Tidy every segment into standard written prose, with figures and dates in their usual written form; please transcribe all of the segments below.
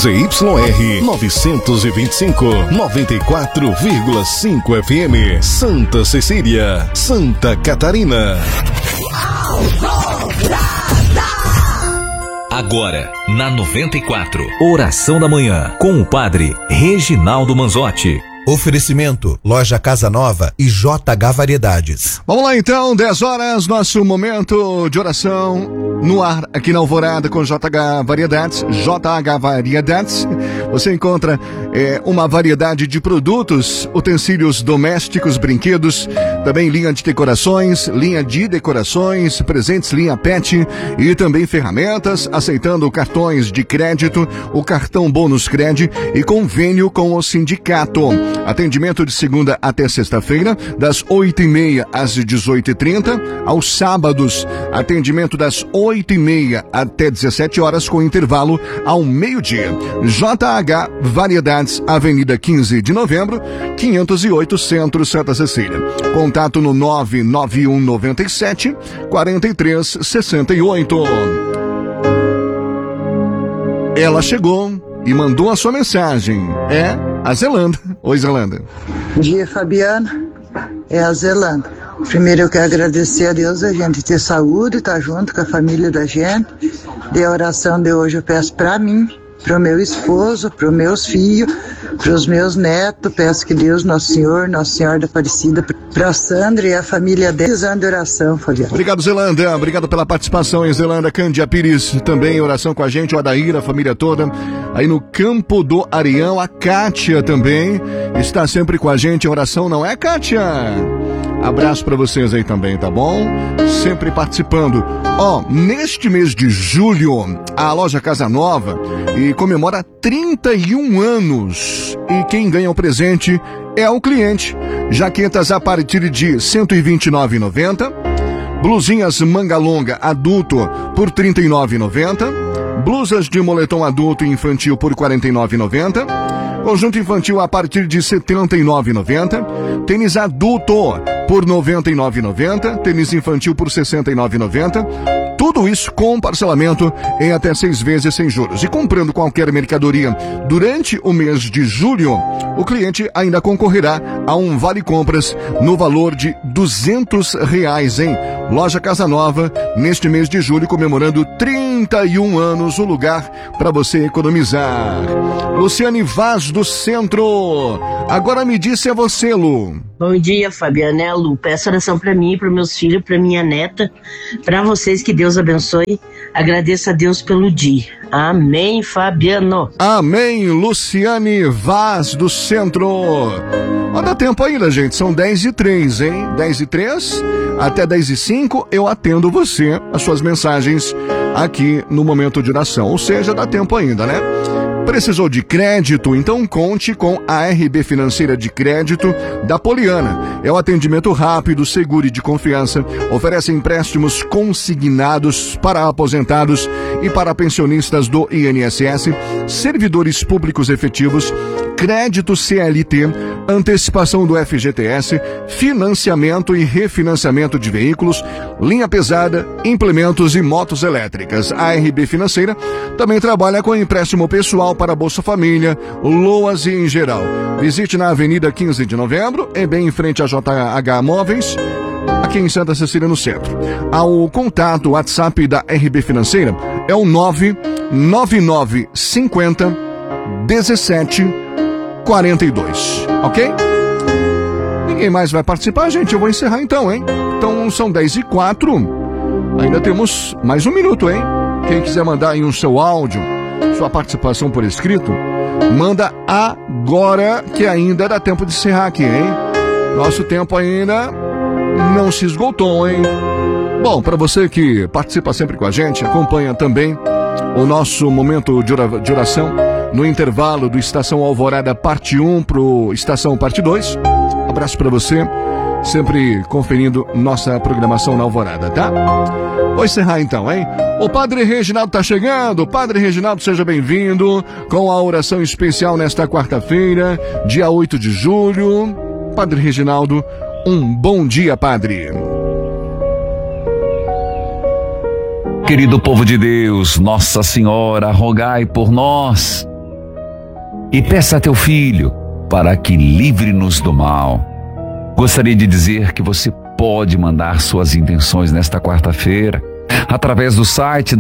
ZYR 925, 94,5 FM, Santa Cecília, Santa Catarina. Agora, na 94, Oração da Manhã, com o Padre Reginaldo Manzotti. Oferecimento, Loja Casa Nova e JH Variedades. Vamos lá então, 10 horas, nosso momento de oração no ar aqui na Alvorada com JH Variedades. JH Variedades, você encontra uma variedade de produtos, utensílios domésticos, brinquedos, também linha de decorações, presentes, linha pet e também ferramentas, aceitando cartões de crédito, o cartão Bônus Cred e convênio com o sindicato. Atendimento de segunda até sexta-feira, das 8h30 às 18h30. Aos sábados, atendimento das 8h30 até 17 horas, com intervalo ao meio-dia. JH Variedades, Avenida 15 de Novembro, 508, Centro, Santa Cecília. Contato no 99197 4368. Ela chegou e mandou a sua mensagem. É a Zelanda. Oi, Zelanda. Bom dia, Fabiana. É a Zelanda. Primeiro eu quero agradecer a Deus a gente ter saúde, estar junto com a família da gente. E a oração de hoje eu peço para mim, para o meu esposo, para os meus filhos, para os meus netos. Peço que Deus, Nosso Senhor da Aparecida, para a Sandra e a família deles, de oração, Fabiana. Obrigado, Zelanda. Obrigado pela participação, hein, Zelanda. Cândia Pires também, oração com a gente. O Adair, a família toda. Aí no Campo do Areião, a Kátia também está sempre com a gente. Oração, não é, Kátia? Abraço pra vocês aí também, tá bom? Sempre participando. Neste mês de julho, a loja Casa Nova comemora 31 anos. E quem ganha o presente é o cliente. Jaquetas a partir de R$ 129,90. Blusinhas manga longa adulto por R$ 39,90. Blusas de moletom adulto e infantil por R$ 49,90. Conjunto infantil a partir de R$ 79,90. Tênis adulto por R$ 99,90. Tênis infantil por R$ 69,90. Tudo isso com parcelamento em até 6 vezes sem juros. E comprando qualquer mercadoria durante o mês de julho, o cliente ainda concorrerá a um vale-compras no valor de R$ 200, hein? Loja Casa Nova, neste mês de julho, comemorando 31 anos, o lugar para você economizar. Luciane Vaz do Centro. Agora me disse, é você, Lu. Bom dia, Fabiana. É a Lu. Peço oração para mim, para meus filhos, para minha neta, para vocês, que Deus abençoe. Agradeço a Deus pelo dia. Amém, Fabiano. Amém, Luciane Vaz do Centro. Dá tempo ainda, gente. São 10h03, hein? 10h03 até 10h05 eu atendo você, as suas mensagens aqui no Momento de Oração. Ou seja, dá tempo ainda, né? Precisou de crédito? Então conte com a RB Financeira de Crédito da Poliana. É o atendimento rápido, seguro e de confiança. Oferece empréstimos consignados para aposentados e para pensionistas do INSS, servidores públicos efetivos, crédito CLT, antecipação do FGTS, financiamento e refinanciamento de veículos, linha pesada, implementos e motos elétricas. A RB Financeira também trabalha com empréstimo pessoal para Bolsa Família, LOAS e em geral. Visite na Avenida 15 de Novembro, bem em frente à JH Móveis, aqui em Santa Cecília, no centro. O contato WhatsApp da RB Financeira é o 99950 1742, ok? Ninguém mais vai participar, gente. Eu vou encerrar então, hein? Então são 10h04. Ainda temos mais 1 minuto, hein? Quem quiser mandar aí um seu áudio, sua participação por escrito, manda agora, que ainda dá tempo de encerrar aqui, hein? Nosso tempo ainda não se esgotou, hein? Bom, para você que participa sempre com a gente, acompanha também o nosso momento de oração no intervalo do Estação Alvorada Parte 1 pro Estação Parte 2. Abraço para você, sempre conferindo nossa programação na Alvorada, tá? Vou encerrar então, hein? O Padre Reginaldo tá chegando. Padre Reginaldo, seja bem-vindo com a oração especial nesta quarta-feira, dia 8 de julho. Padre Reginaldo, um bom dia, Padre. Querido povo de Deus, Nossa Senhora, rogai por nós. e peça a teu Filho para que livre-nos do mal. Gostaria de dizer que você pode mandar suas intenções nesta quarta-feira através do site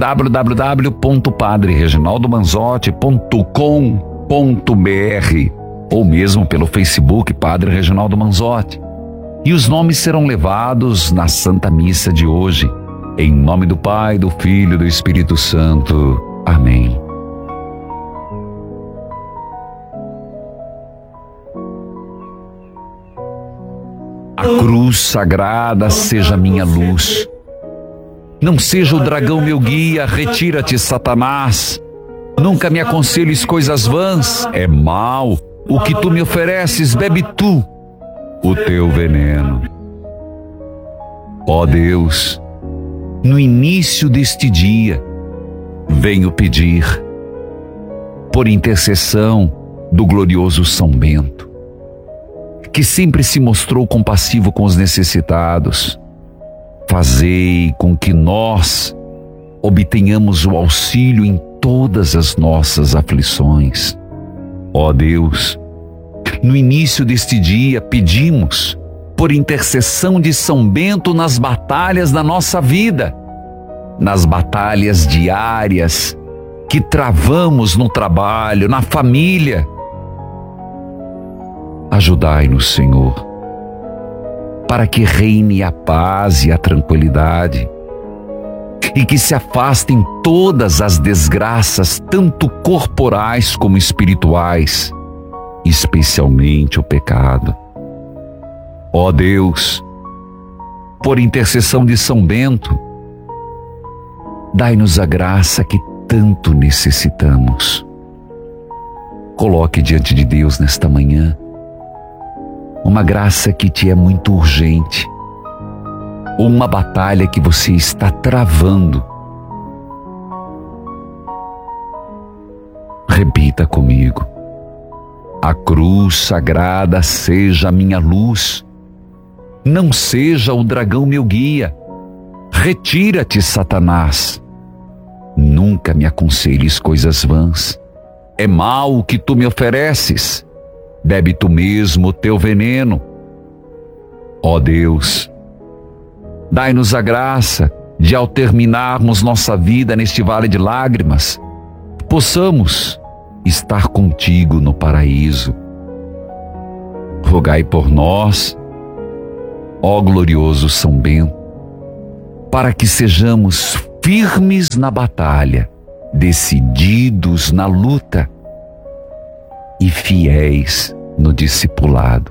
www.padrereginaldomanzotti.com.br ou mesmo pelo Facebook Padre Reginaldo Manzotti. E os nomes serão levados na Santa Missa de hoje. Em nome do Pai, do Filho e do Espírito Santo. Amém. A cruz sagrada seja minha luz. Não seja o dragão meu guia, retira-te, Satanás. Nunca me aconselhes coisas vãs, é mal. O que tu me ofereces, bebe tu o teu veneno. Ó Deus, no início deste dia, venho pedir, por intercessão do glorioso São Bento, que sempre se mostrou compassivo com os necessitados, fazei com que nós obtenhamos o auxílio em todas as nossas aflições. Ó Deus, no início deste dia pedimos, por intercessão de São Bento, nas batalhas da nossa vida, nas batalhas diárias que travamos no trabalho, na família. Ajudai-nos, Senhor, para que reine a paz e a tranquilidade e que se afastem todas as desgraças, tanto corporais como espirituais, especialmente o pecado. Ó Deus, por intercessão de São Bento, dai-nos a graça que tanto necessitamos. Coloque diante de Deus nesta manhã uma graça que te é muito urgente, ou uma batalha que você está travando. Repita comigo: a cruz sagrada seja a minha luz, não seja o dragão meu guia. Retira-te, Satanás. Nunca me aconselhes coisas vãs. É mal o que tu me ofereces. Bebe tu mesmo o teu veneno. Ó Deus, dai-nos a graça de, ao terminarmos nossa vida neste vale de lágrimas, possamos estar contigo no paraíso. Rogai por nós, ó glorioso São Bento, para que sejamos firmes na batalha, decididos na luta e fiéis no discipulado.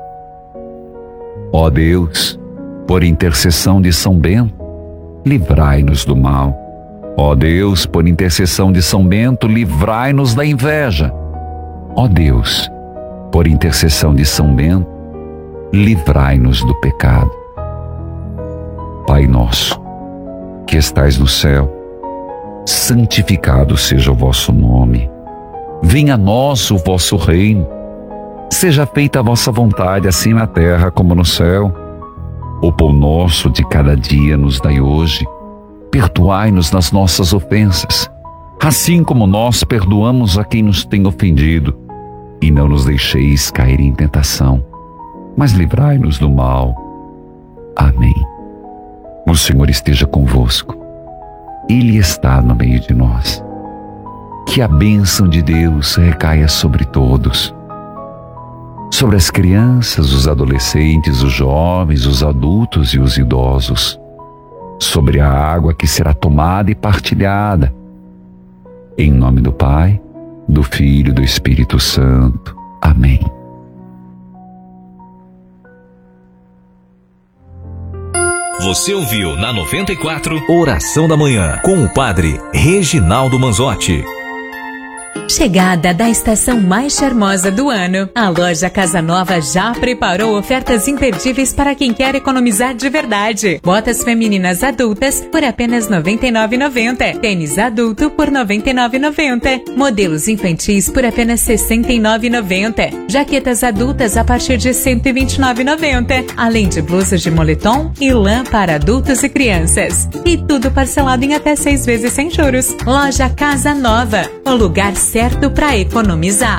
Ó Deus, por intercessão de São Bento, livrai-nos do mal. Ó Deus, por intercessão de São Bento, livrai-nos da inveja. Ó Deus, por intercessão de São Bento, livrai-nos do pecado. Pai nosso, que estais no céu, santificado seja o vosso nome. Venha a nós o vosso reino. Seja feita a vossa vontade, assim na terra como no céu. O pão nosso de cada dia nos dai hoje. Perdoai-nos nas nossas ofensas, assim como nós perdoamos a quem nos tem ofendido. E não nos deixeis cair em tentação, mas livrai-nos do mal. Amém. O Senhor esteja convosco. Ele está no meio de nós. Que a bênção de Deus recaia sobre todos, sobre as crianças, os adolescentes, os jovens, os adultos e os idosos, sobre a água que será tomada e partilhada. Em nome do Pai, do Filho e do Espírito Santo. Amém. Você ouviu na 94 Oração da Manhã com o Padre Reginaldo Manzotti. Chegada da estação mais charmosa do ano, a loja Casa Nova já preparou ofertas imperdíveis para quem quer economizar de verdade. Botas femininas adultas por apenas R$ 99,90. Tênis adulto por R$ 99,90. Modelos infantis por apenas R$ 69,90. Jaquetas adultas a partir de R$ 129,90. Além de blusas de moletom e lã para adultos e crianças. E tudo parcelado em até 6 vezes sem juros. Loja Casa Nova, o lugar certo para economizar.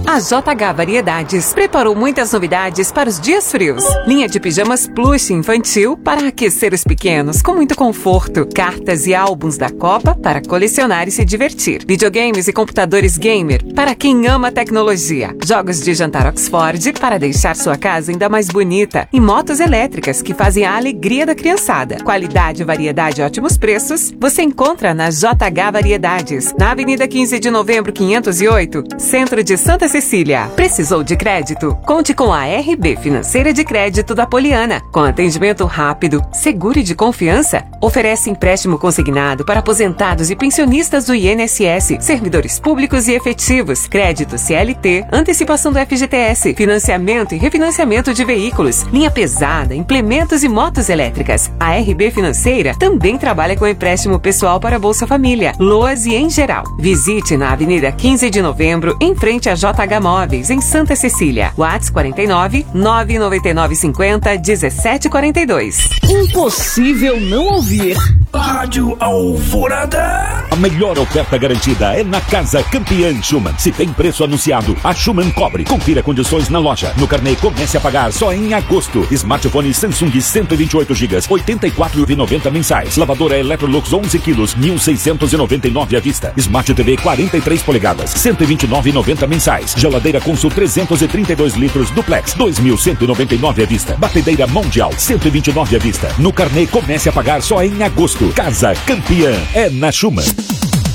A JH Variedades preparou muitas novidades para os dias frios. Linha de pijamas plush infantil para aquecer os pequenos com muito conforto. Cartas e álbuns da Copa para colecionar e se divertir. Videogames e computadores gamer para quem ama tecnologia. Jogos de jantar Oxford para deixar sua casa ainda mais bonita. E motos elétricas que fazem a alegria da criançada. Qualidade, variedade e ótimos preços você encontra na JH Variedades, na Avenida 15 de Novembro 508, Centro de Santa Cecília. Precisou de crédito? Conte com a RB Financeira de Crédito da Poliana. Com atendimento rápido, seguro e de confiança, oferece empréstimo consignado para aposentados e pensionistas do INSS, servidores públicos e efetivos, crédito CLT, antecipação do FGTS, financiamento e refinanciamento de veículos, linha pesada, implementos e motos elétricas. A RB Financeira também trabalha com empréstimo pessoal para Bolsa Família, LOAS e em geral. Visite na Avenida 15 de Novembro, em frente a JH Móveis, em Santa Cecília. WhatsApp 49 999 50 1742. Impossível não ouvir. Rádio Alvorada. A melhor oferta garantida é na Casa Campeã Schumann. Se tem preço anunciado, a Schumann cobre. Confira condições na loja. No carnê, comece a pagar só em agosto. Smartphone Samsung 128 GB, R$ 84,90 mensais. Lavadora Electrolux 11 quilos, R$ 1.699 à vista. Smart TV 43 polegadas, R$ 129,90 mensais. Geladeira Consul 332 litros duplex, R$ 2.199 à vista. Batedeira Mundial, R$ 129 à vista. No carnê, comece a pagar só em agosto. Casa Campeã é na Schumann.